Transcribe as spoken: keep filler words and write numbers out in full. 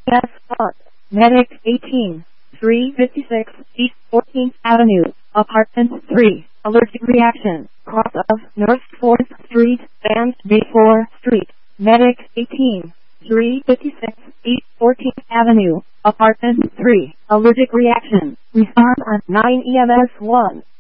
S one, Medic eighteen, three fifty-six East fourteenth Avenue, Apartment three, allergic reaction, cross of North fourth Street and B four Street, Medic eighteen, three fifty-six East fourteenth Avenue, Apartment three, allergic reaction, respond on nine E M S one.